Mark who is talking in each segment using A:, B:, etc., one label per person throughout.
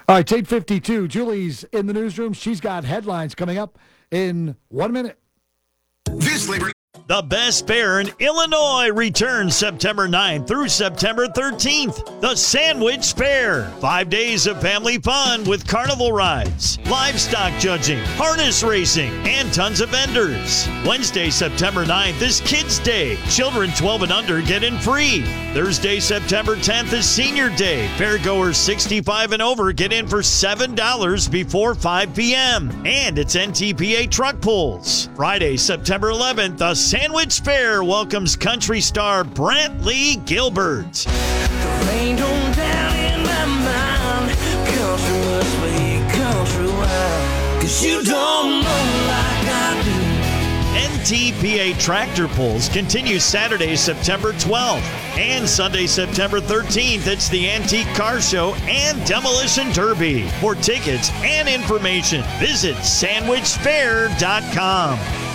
A: All right, it's 8:52. Julie's in the newsroom. She's got headlines coming up in 1 minute.
B: The Best Fair in Illinois returns September 9th through September 13th. The Sandwich Fair. 5 days of family fun with carnival rides, livestock judging, harness racing, and tons of vendors. Wednesday, September 9th is Kids Day. Children 12 and under get in free. Thursday, September 10th is Senior Day. Fairgoers 65 and over get in for $7 before 5 p.m. And it's NTPA truck pulls. Friday, September 11th, the Sandwich Fair welcomes country star Brantley Gilbert.
C: The rain don't down in my mind. Country must be country wild. 'Cause you don't know like I do.
B: NTPA tractor pulls continue Saturday, September 12th. And Sunday, September 13th, it's the Antique Car Show and Demolition Derby. For tickets and information, visit sandwichfair.com.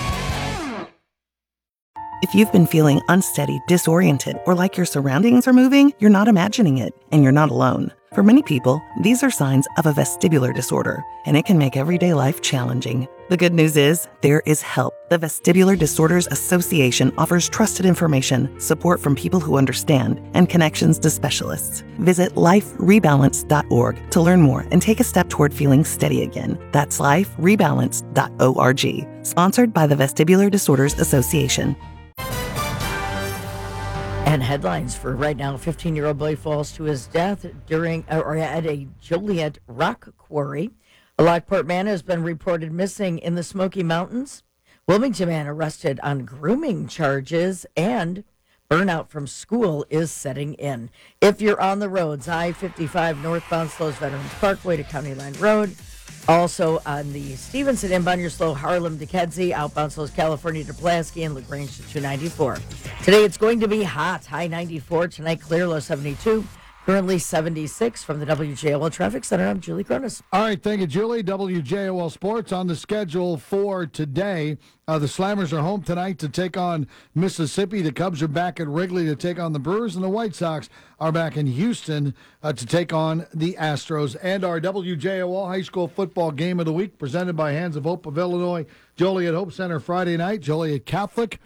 D: If you've been feeling unsteady, disoriented, or like your surroundings are moving, you're not imagining it, and you're not alone. For many people, these are signs of a vestibular disorder, and it can make everyday life challenging. The good news is, there is help. The Vestibular Disorders Association offers trusted information, support from people who understand, and connections to specialists. Visit liferebalance.org to learn more and take a step toward feeling steady again. That's liferebalance.org. Sponsored by the Vestibular Disorders Association.
E: And headlines for right now: 15-year-old boy falls to his death at a Joliet rock quarry. A Lockport man has been reported missing in the Smoky Mountains. Wilmington man arrested on grooming charges, and burnout from school is setting in. If you're on the roads, I-55 northbound slows Veterans Parkway to County Line Road. Also on the Stevenson inbound, you're slow Harlem to Kedzie, outbound slows California to Pulaski, and LaGrange to 294. Today it's going to be hot, high 94. Tonight clear, low 72. Currently 76 from the WJOL Traffic Center. I'm Julie Cronus.
A: All right, thank you, Julie. WJOL Sports on the schedule for today. The Slammers are home tonight to take on Mississippi. The Cubs are back at Wrigley to take on the Brewers, and the White Sox are back in Houston to take on the Astros. And our WJOL High School Football Game of the Week presented by Hands of Hope of Illinois. Joliet Hope Center Friday night. Joliet Catholic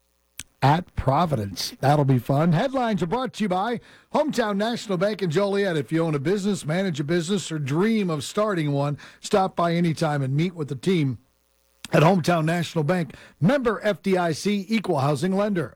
A: at Providence. That'll be fun. Headlines are brought to you by Hometown National Bank in Joliet. If you own a business, manage a business, or dream of starting one, stop by anytime and meet with the team at Hometown National Bank. Member FDIC, equal housing lender.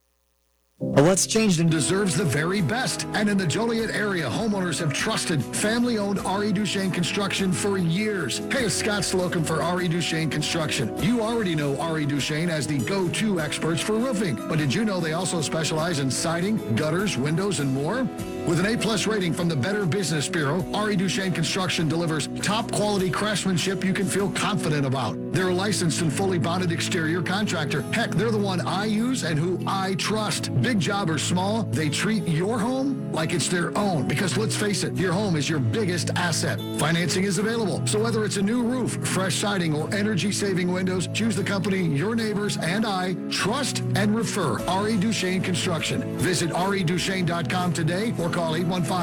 F: What's changed and deserves the very best. And in the Joliet area, homeowners have trusted family-owned R.E. Duchesne Construction for years. Hey, it's Scott Slocum for R.E. Duchesne Construction. You already know R.E. Duchesne as the go-to experts for roofing. But did you know they also specialize in siding, gutters, windows, and more? With an A-plus rating from the Better Business Bureau, R.E. Duchesne Construction delivers top-quality craftsmanship you can feel confident about. They're a licensed and fully bonded exterior contractor. Heck, they're the one I use and who I trust. Big job or small, they treat your home like it's their own. Because let's face it, your home is your biggest asset. Financing is available. So whether it's a new roof, fresh siding, or energy-saving windows, choose the company your neighbors and I trust and refer. R.E. Duchesne Construction. Visit reduchesne.com today or call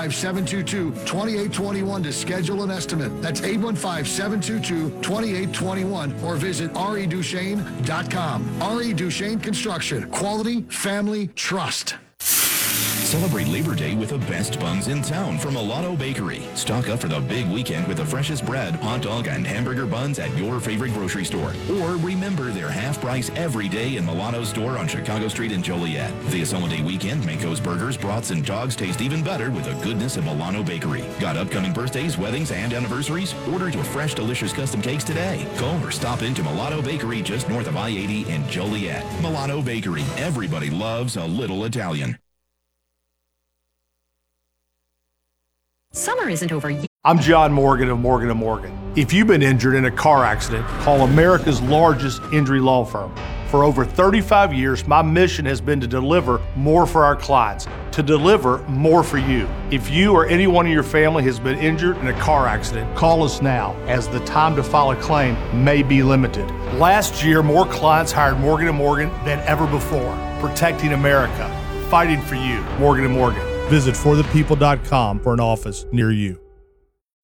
F: 815-722-2821 to schedule an estimate. That's 815-722-2821 or visit reduchesne.com. R.E. Duchesne Construction. Quality, family, trust.
G: Celebrate Labor Day with the best buns in town from Milano Bakery. Stock up for the big weekend with the freshest bread, hot dog, and hamburger buns at your favorite grocery store. Or remember their half price every day in Milano's store on Chicago Street in Joliet. This holiday weekend, make those burgers, brats, and dogs taste even better with the goodness of Milano Bakery. Got upcoming birthdays, weddings, and anniversaries? Order your fresh, delicious custom cakes today. Call or stop into Milano Bakery just north of I-80 in Joliet. Milano Bakery. Everybody loves a little Italian.
H: Summer isn't over yet.
I: I'm John Morgan of Morgan & Morgan. If you've been injured in a car accident, call America's largest injury law firm. For over 35 years, my mission has been to deliver more for our clients, to deliver more for you. If you or anyone in your family has been injured in a car accident, call us now, as the time to file a claim may be limited. Last year, more clients hired Morgan & Morgan than ever before, protecting America, fighting for you. Morgan & Morgan. Visit forthepeople.com for an office near you.